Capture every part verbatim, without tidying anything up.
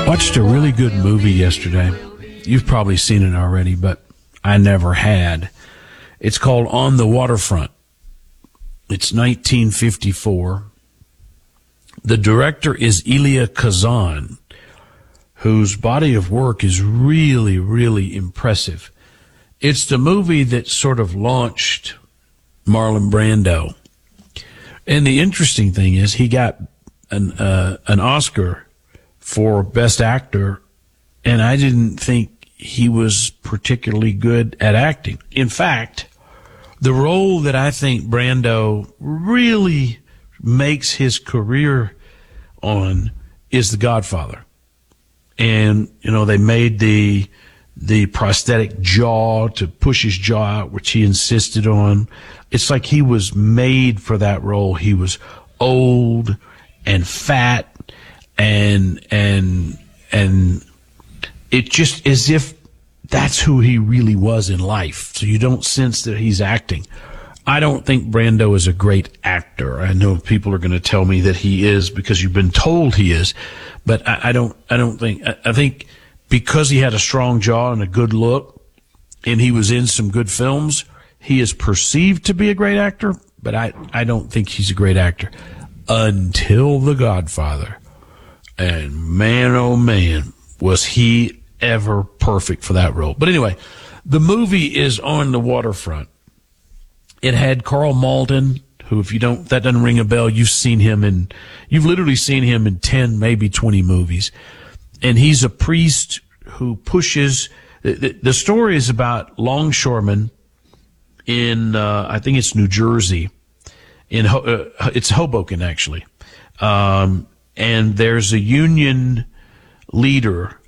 Watched a really good movie yesterday. You've probably seen it already, but I never had. It's called On the Waterfront. It's nineteen fifty-four. The director is Elia Kazan, whose body of work is really, really impressive. It's the movie that sort of launched Marlon Brando. And the interesting thing is he got an uh, an Oscar for Best Actor, and I didn't think he was particularly good at acting. In fact, the role that I think Brando really makes his career on is The Godfather. And, you know, they made the the prosthetic jaw to push his jaw out, which he insisted on. It's like he was made for that role. He was old and fat and and and it just as if that's who he really was in life. So you don't sense that he's acting. I don't think Brando is a great actor. I know people are going to tell me that he is because you've been told he is, but I, I don't. I don't think. I, I think because he had a strong jaw and a good look, and he was in some good films, he is perceived to be a great actor. But I, I don't think he's a great actor until The Godfather. And man, oh man, was he ever perfect for that role. But anyway, the movie is On the Waterfront. It had Karl Malden, who, if you don't, that doesn't ring a bell, you've seen him in, you've literally seen him in ten, maybe twenty movies. And he's a priest who pushes, the, the story is about longshoremen in, uh, I think it's New Jersey, in, uh, it's Hoboken actually. Um, and there's a union leader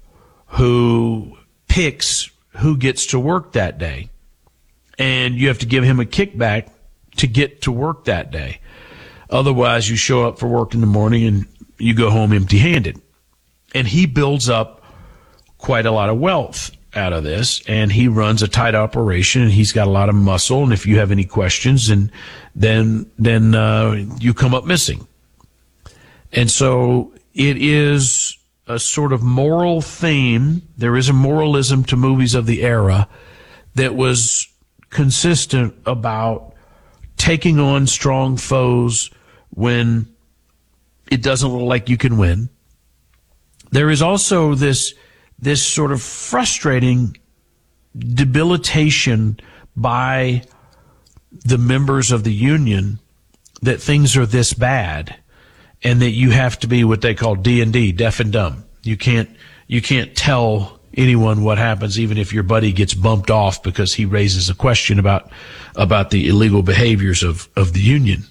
who picks who gets to work that day. And you have to give him a kickback to get to work that day. Otherwise, you show up for work in the morning and you go home empty-handed. And he builds up quite a lot of wealth out of this, and he runs a tight operation, and he's got a lot of muscle. And if you have any questions, and then then uh, you come up missing. And so it is a sort of moral theme. There is a moralism to movies of the era that was consistent about taking on strong foes when it doesn't look like you can win. There is also this this sort of frustrating debilitation by the members of the union that things are this bad and that you have to be what they call D and D, deaf and dumb. You can't you can't tell anyone what happens, even if your buddy gets bumped off because he raises a question about about the illegal behaviors of, of the union.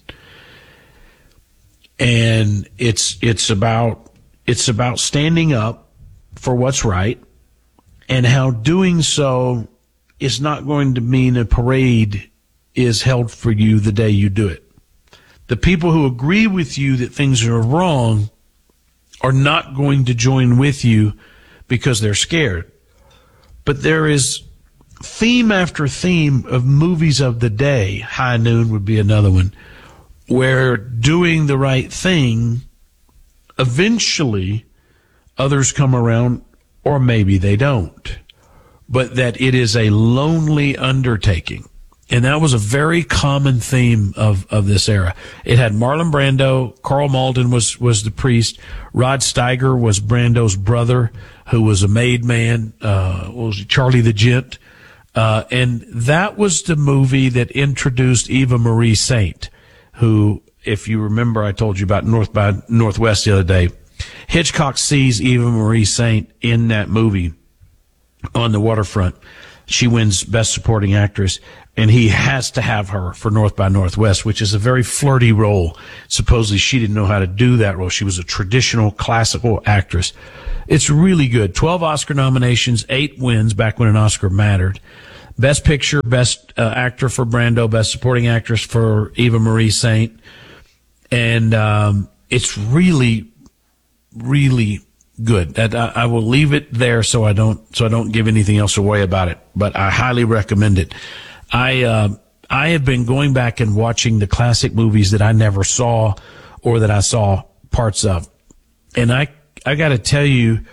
And it's it's about it's about standing up for what's right, and how doing so is not going to mean a parade is held for you the day you do it. The people who agree with you that things are wrong are not going to join with you because they're scared. But there is theme after theme of movies of the day, High Noon would be another one, where doing the right thing, eventually others come around, or maybe they don't. But that it is a lonely undertaking. And that was a very common theme of, of this era. It had Marlon Brando. Karl Malden was, was the priest. Rod Steiger was Brando's brother, who was a made man. Uh, what was he? Charlie the Gent. Uh, and that was the movie that introduced Eva Marie Saint, who, if you remember, I told you about North by Northwest the other day. Hitchcock sees Eva Marie Saint in that movie, On the Waterfront. She wins Best Supporting Actress, and he has to have her for North by Northwest, which is a very flirty role. Supposedly she didn't know how to do that role. She was a traditional classical actress. It's really good. twelve Oscar nominations, eight wins back when an Oscar mattered. Best Picture, Best uh, Actor for Brando, Best Supporting Actress for Eva Marie Saint. And um, it's really, really good. That I, I will leave it there so I don't so I don't give anything else away about it. But I highly recommend it. I uh, I have been going back and watching the classic movies that I never saw or that I saw parts of, and I I got to tell you,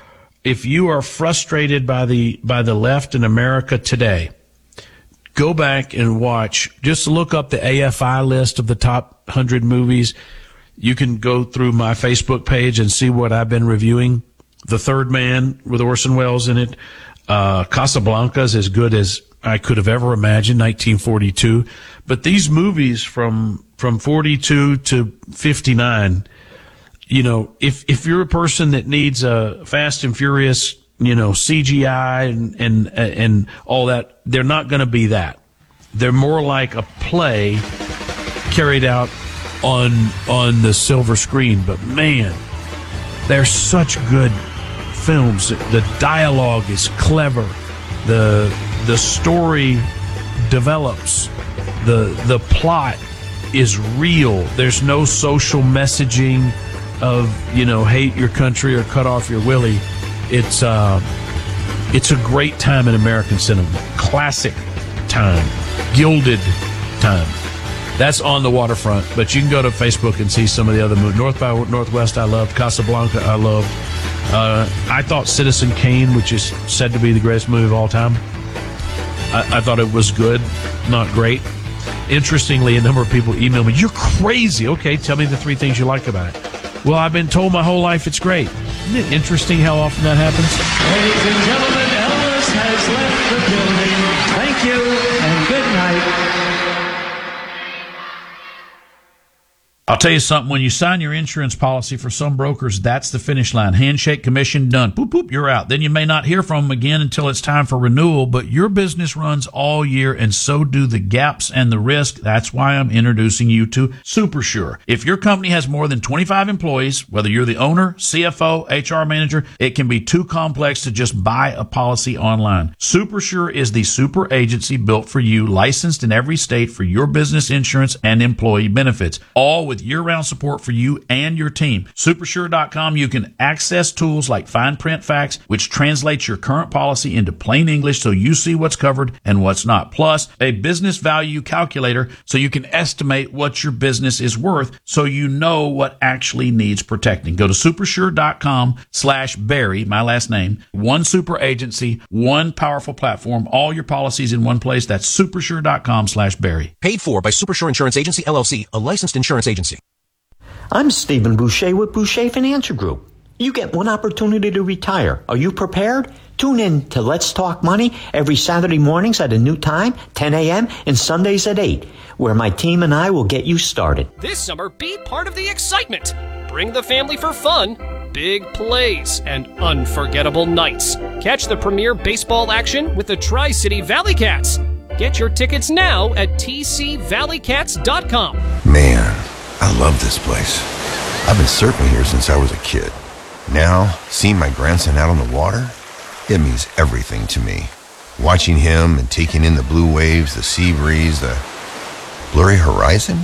if you are frustrated by the by the left in America today, go back and watch. Just look up the A F I list of the top one hundred movies. You can go through my Facebook page and see what I've been reviewing. The Third Man with Orson Welles in it. Uh, Casablanca is as good as I could have ever imagined, nineteen forty-two. But these movies from from forty-two to fifty-nine, you know, if if you're a person that needs a Fast and Furious, you know, C G I and and and all that, they're not going to be that. They're more like a play carried out on on the silver screen. But man, they're such good films. The dialogue is clever. The the story develops. The the plot is real. There's no social messaging of, you know, hate your country or cut off your willy. It's uh, it's a great time in American cinema. Classic time. Gilded time. That's On the Waterfront. But you can go to Facebook and see some of the other movies. North by Northwest I loved. Casablanca I loved. Uh, I thought Citizen Kane, which is said to be the greatest movie of all time, I, I thought it was good, not great. Interestingly, a number of people email me, "You're crazy." Okay, tell me the three things you like about it. Well, I've been told my whole life it's great. Isn't it interesting how often that happens? Ladies and gentlemen, Elvis has left the building. Thank you and good night. I'll tell you something. When you sign your insurance policy, for some brokers, that's the finish line. Handshake, commission, done. Boop, boop, you're out. Then you may not hear from them again until it's time for renewal, but your business runs all year, and so do the gaps and the risk. That's why I'm introducing you to SuperSure. If your company has more than twenty-five employees, whether you're the owner, C F O, H R manager, it can be too complex to just buy a policy online. SuperSure is the super agency built for you, licensed in every state for your business insurance and employee benefits, all with year-round support for you and your team. Supersure dot com, you can access tools like Fine Print Facts, which translates your current policy into plain English so you see what's covered and what's not. Plus, a business value calculator so you can estimate what your business is worth so you know what actually needs protecting. Go to supersure dot com slash Barry, my last name. One super agency, one powerful platform, all your policies in one place. That's supersure dot com slash Barry. Paid for by Supersure Insurance Agency, L L C, a licensed insurance agency. I'm Stephen Boucher with Boucher Financial Group. You get one opportunity to retire. Are you prepared? Tune in to Let's Talk Money every Saturday mornings at a new time, ten a.m., and Sundays at eight, where my team and I will get you started. This summer, be part of the excitement. Bring the family for fun, big plays, and unforgettable nights. Catch the premier baseball action with the Tri-City Valley Cats. Get your tickets now at T C valley cats dot com. Man, I love this place. I've been surfing here since I was a kid. Now, seeing my grandson out on the water, it means everything to me. Watching him and taking in the blue waves, the sea breeze, the blurry horizon.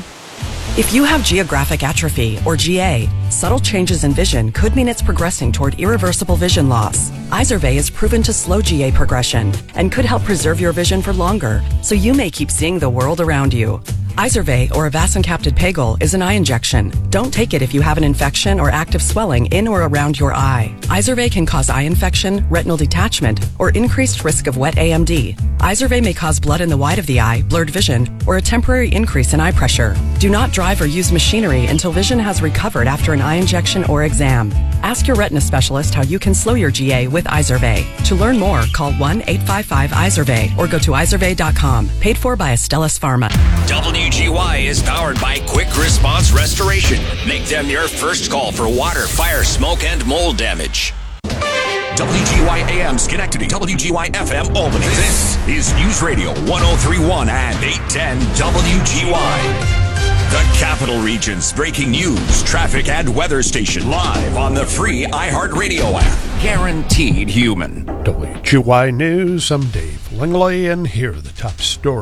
If you have geographic atrophy, or G A, subtle changes in vision could mean it's progressing toward irreversible vision loss. Izervay is proven to slow G A progression and could help preserve your vision for longer, so you may keep seeing the world around you. Izervay, or avacincaptad pegol, is an eye injection. Don't take it if you have an infection or active swelling in or around your eye. Izervay can cause eye infection, retinal detachment, or increased risk of wet A M D. Izervay may cause blood in the white of the eye, blurred vision, or a temporary increase in eye pressure. Do not drive or use machinery until vision has recovered after an eye injection or exam. Ask your retina specialist how you can slow your G A with Izervay. To learn more, call one eight five five Izervay or go to izervay dot com. Paid for by Astellas Pharma. W G Y is powered by Quick Response Restoration. Make them your first call for water, fire, smoke, and mold damage. W G Y A M Schenectady, W G Y F M Albany. This is News Radio one oh three point one and eight ten W G Y. The Capital Region's breaking news, traffic, and weather station live on the free iHeartRadio app. Guaranteed human. W G Y News, I'm Dave Langley, and here are the top stories.